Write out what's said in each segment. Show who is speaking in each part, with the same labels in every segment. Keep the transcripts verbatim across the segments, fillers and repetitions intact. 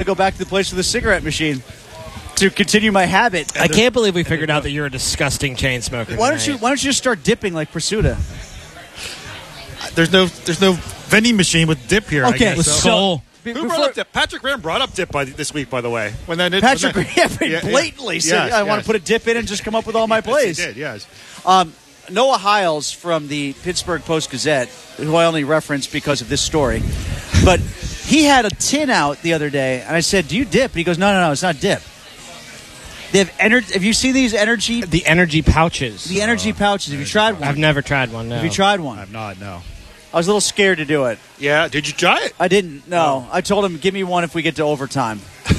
Speaker 1: go back to the place with a cigarette machine to continue my habit.
Speaker 2: I can't believe we figured out that you're a disgusting chain smoker.
Speaker 1: Why don't
Speaker 2: tonight.
Speaker 1: you Why don't you just start dipping like Pursuta?
Speaker 3: There's no there's no vending machine with dip here.
Speaker 1: Okay,
Speaker 3: I guess,
Speaker 1: so-
Speaker 2: Skull.
Speaker 3: Who
Speaker 1: Before-
Speaker 3: brought up dip? Patrick Graham brought up dip by this week, by the way. When that
Speaker 1: Patrick
Speaker 3: when that,
Speaker 1: Graham
Speaker 3: yeah,
Speaker 1: blatantly
Speaker 3: yeah.
Speaker 1: said,
Speaker 3: Yes,
Speaker 1: I want
Speaker 3: yes.
Speaker 1: to put a dip in and just come up with all my plays.
Speaker 3: Yes, he did, yes.
Speaker 1: Um, Noah Hiles from the Pittsburgh Post-Gazette, who I only referenced because of this story, but he had a tin out the other day, and I said, do you dip? And he goes, no, no, no, it's not dip. They have energy. Have you seen these energy?
Speaker 2: The energy pouches.
Speaker 1: The energy pouches. Have you tried one?
Speaker 2: I've never tried one, no.
Speaker 1: Have you tried one?
Speaker 3: I've not, no.
Speaker 1: I was a little scared to do it.
Speaker 3: Yeah, did you try it?
Speaker 1: I didn't. No, I told him, give me one if we get to overtime.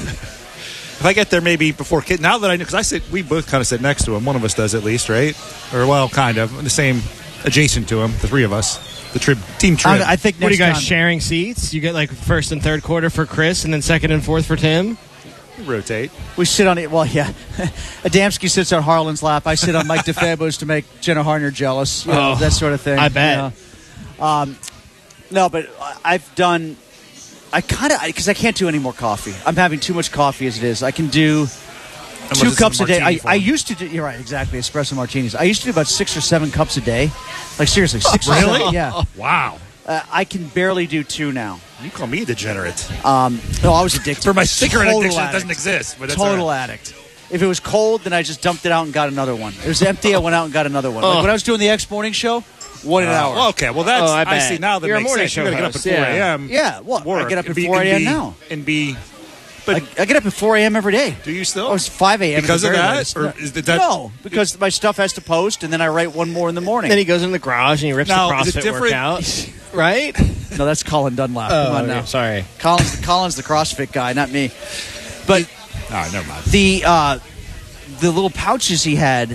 Speaker 3: If I get there maybe before kid, now that I know, because I sit, we both kind of sit next to him. One of us does at least, right? Or well, kind of the same, adjacent to him. The three of us, the trib team trib.
Speaker 1: I, I think.
Speaker 2: What are
Speaker 1: next
Speaker 2: you guys
Speaker 1: time,
Speaker 2: sharing seats? You get like first and third quarter for Chris, and then second and fourth for Tim.
Speaker 3: We rotate.
Speaker 1: We sit on it. Well, yeah. Adamski sits on Harlan's lap. I sit on Mike DeFabo's to make Jenna Harner jealous. You know,
Speaker 2: Oh,
Speaker 1: that sort of thing.
Speaker 2: I bet.
Speaker 1: You know. um, no, but I've done. I kind of because I can't do any more coffee. I'm having too much coffee as it is. I can do
Speaker 3: Unless
Speaker 1: two
Speaker 3: it's
Speaker 1: cups
Speaker 3: in
Speaker 1: a day.
Speaker 3: martini
Speaker 1: I,
Speaker 3: form.
Speaker 1: I used to do. You're right, exactly. Espresso martinis. I used to do about six or seven cups a day. Like seriously, six or
Speaker 3: Really?
Speaker 1: seven. Yeah.
Speaker 3: Wow.
Speaker 1: Uh, I can barely do two now.
Speaker 3: You call me degenerate.
Speaker 1: Um, no, I was addicted.
Speaker 3: For my cigarette
Speaker 1: Total
Speaker 3: addiction,
Speaker 1: addict.
Speaker 3: it doesn't exist. But that's
Speaker 1: Total
Speaker 3: all right.
Speaker 1: addict. If it was cold, then I just dumped it out and got another one. It was empty, I went out and got another one. Like
Speaker 2: Oh.
Speaker 1: when I was doing the X Morning Show, one an
Speaker 3: Uh,
Speaker 1: hour.
Speaker 3: well, okay, well that's
Speaker 2: Oh, I
Speaker 3: I,
Speaker 2: bet.
Speaker 3: see now that
Speaker 2: You're a
Speaker 3: makes
Speaker 2: morning
Speaker 3: sense.
Speaker 2: show
Speaker 3: You gotta get up
Speaker 2: host,
Speaker 3: at four
Speaker 2: yeah.
Speaker 3: a.m.
Speaker 1: Yeah, well, I
Speaker 3: work
Speaker 1: get up
Speaker 3: and
Speaker 1: at
Speaker 3: be-
Speaker 1: four
Speaker 3: and
Speaker 1: a.m.
Speaker 3: be-
Speaker 1: now.
Speaker 3: and be. But
Speaker 1: I, I get up at four a.m. every day.
Speaker 3: do you still?
Speaker 1: Oh, it's five a.m. at
Speaker 3: Because
Speaker 1: the
Speaker 3: of
Speaker 1: very
Speaker 3: that?
Speaker 1: latest.
Speaker 3: Or
Speaker 1: No.
Speaker 3: is it that-
Speaker 1: No, because my stuff has to post, and then I write one more in the morning.
Speaker 2: Then he goes in the garage and he rips
Speaker 3: Now,
Speaker 2: the
Speaker 3: is it
Speaker 2: CrossFit
Speaker 3: different?
Speaker 2: workout. Right?
Speaker 1: no, that's Colin Dunlap. Come on
Speaker 2: okay,
Speaker 1: now.
Speaker 2: sorry.
Speaker 1: Colin's, Colin's the CrossFit guy, not me. But
Speaker 3: Oh, never mind.
Speaker 1: the uh, the little pouches he had,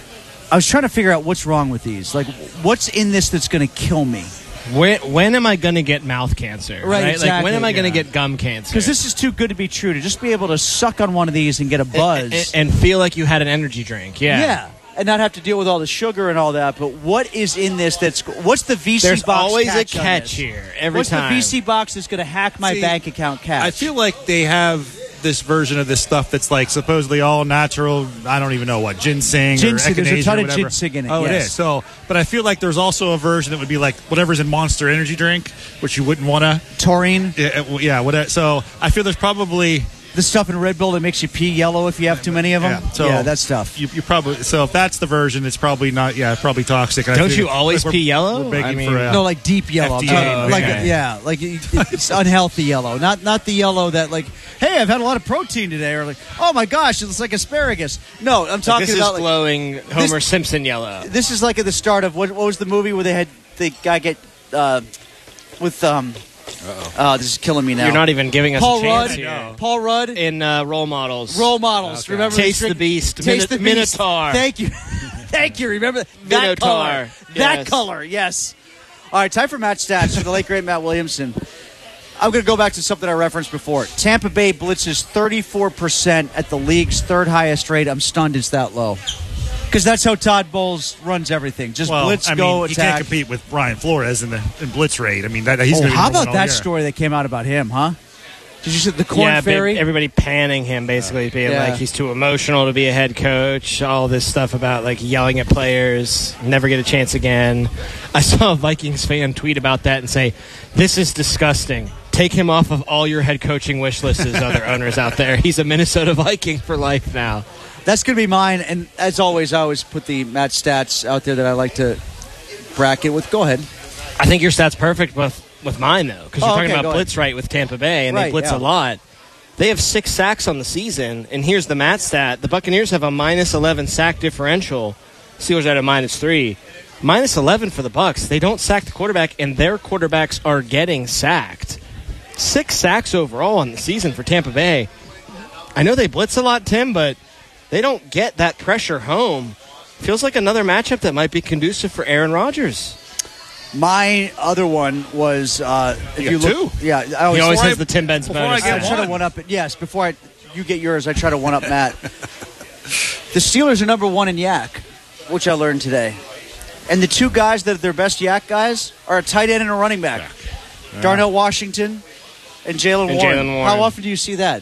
Speaker 1: I was trying to figure out what's wrong with these. Like, what's in this that's going to kill me?
Speaker 2: When, when am I going to get mouth cancer?
Speaker 1: Right,
Speaker 2: Like,
Speaker 1: exactly,
Speaker 2: when am I going to
Speaker 1: yeah.
Speaker 2: get gum cancer?
Speaker 1: Because this is too good to be true. To just be able to suck on one of these and get a buzz.
Speaker 2: and, and feel like you had an energy drink. Yeah.
Speaker 1: yeah. And not have to deal with all the sugar and all that. But what is in this that's... What's the V C
Speaker 2: There's
Speaker 1: box
Speaker 2: always a
Speaker 1: catch on
Speaker 2: catch
Speaker 1: this?
Speaker 2: here every
Speaker 1: What's
Speaker 2: time.
Speaker 1: the V C box that's going to hack my
Speaker 3: See,
Speaker 1: bank account catch?
Speaker 3: I feel like they have this version of this stuff that's like supposedly all natural. I don't even know what ginseng.
Speaker 1: Ginseng,
Speaker 3: Or
Speaker 1: there's a
Speaker 3: echinacea
Speaker 1: ton
Speaker 3: or
Speaker 1: of
Speaker 3: whatever.
Speaker 1: ginseng in it,
Speaker 3: Oh, it
Speaker 1: yes.
Speaker 3: is. So, but I feel like there's also a version that would be like whatever's in Monster Energy drink, which you wouldn't want to.
Speaker 1: Taurine.
Speaker 3: Yeah, yeah. Whatever. So I feel there's probably.
Speaker 1: The stuff in Red Bull that makes you pee yellow if you have too many of them.
Speaker 3: Yeah, so
Speaker 1: yeah that stuff.
Speaker 3: You, you probably so if that's the version, it's probably not. Yeah, probably toxic. And I
Speaker 2: Don't
Speaker 3: think
Speaker 2: you always
Speaker 3: we're-
Speaker 2: pee yellow?
Speaker 3: We're begging
Speaker 2: I mean-
Speaker 3: for, uh,
Speaker 1: No, like deep yellow. I'm
Speaker 3: F D A,
Speaker 1: talking- like
Speaker 2: okay.
Speaker 1: yeah, like it- it's unhealthy yellow, not not the yellow that like, hey, I've had a lot of protein today, or like, oh my gosh, it looks like asparagus. No, I'm talking
Speaker 2: This is
Speaker 1: about like,
Speaker 2: glowing Homer Simpson yellow.
Speaker 1: this is like at the start of what, what was the movie where they had the guy get uh, with um, uh, this is killing me now.
Speaker 2: You're not even giving us
Speaker 1: Paul
Speaker 2: a chance
Speaker 1: Rudd.
Speaker 2: here.
Speaker 1: Paul Rudd.
Speaker 2: In uh, role models.
Speaker 1: Role models. Remember
Speaker 2: Taste
Speaker 1: drink-
Speaker 2: the Beast.
Speaker 1: Taste
Speaker 2: Mino-
Speaker 1: the Beast.
Speaker 2: Minotaur.
Speaker 1: Thank you. Thank you. Remember that
Speaker 2: Minotaur.
Speaker 1: color. That
Speaker 2: Yes.
Speaker 1: color. Yes. All right. Time for Matt Stats for the late great Matt Williamson. I'm going to go back to something I referenced before. Tampa Bay blitzes thirty-four percent at the league's third highest rate. I'm stunned it's that low. Because that's how Todd Bowles runs everything. Just
Speaker 3: well,
Speaker 1: blitz,
Speaker 3: I mean,
Speaker 1: go,
Speaker 3: he
Speaker 1: attack.
Speaker 3: can't compete with Brian Flores in the in blitz rate. I mean, that he's
Speaker 1: Oh,
Speaker 3: gonna be
Speaker 1: how
Speaker 3: number
Speaker 1: about
Speaker 3: one all
Speaker 1: that
Speaker 3: year.
Speaker 1: story that came out about him, huh? Did you see the Corn
Speaker 2: yeah,
Speaker 1: Ferry?
Speaker 2: big- everybody panning him, basically being
Speaker 1: Yeah.
Speaker 2: like he's too emotional to be a head coach. All this stuff about like yelling at players, never get a chance again. I saw a Vikings fan tweet about that and say, "This is disgusting. Take him off of all your head coaching wish lists." As other owners out there, he's a Minnesota Viking for life now.
Speaker 1: That's going to be mine. And as always, I always put the Matt Stats out there that I like to bracket with. Go ahead.
Speaker 2: I think your stat's perfect with with mine though, because you're
Speaker 1: Oh,
Speaker 2: talking
Speaker 1: okay, go
Speaker 2: about
Speaker 1: ahead.
Speaker 2: blitz rate with Tampa Bay, and
Speaker 1: Right,
Speaker 2: they blitz
Speaker 1: yeah.
Speaker 2: a lot. They have six sacks on the season, and here's the Matt stat: the Buccaneers have a minus eleven sack differential. Steelers are at a minus three. Minus eleven for the Bucs. They don't sack the quarterback, and their quarterbacks are getting sacked. Six sacks overall on the season for Tampa Bay. I know they blitz a lot, Tim, but they don't get that pressure home. Feels like another matchup that might be conducive for Aaron Rodgers.
Speaker 1: My other one was uh, if
Speaker 3: You
Speaker 1: you
Speaker 3: got
Speaker 1: look.
Speaker 3: two?
Speaker 1: Yeah, I always,
Speaker 2: He always
Speaker 3: Before
Speaker 2: has
Speaker 3: I-
Speaker 2: the Tim Benz
Speaker 3: before I
Speaker 2: bonus.
Speaker 3: get
Speaker 1: I try to
Speaker 3: one.
Speaker 1: one up it. Yes, before I, you get yours, I try to one up Matt. The Steelers are number one in yak, which I learned today. And the two guys that are their best yak guys are a tight end and a running back. Darnell Washington and Jalen
Speaker 2: And
Speaker 1: Warren.
Speaker 2: Jalen Warren.
Speaker 1: How often do you see that?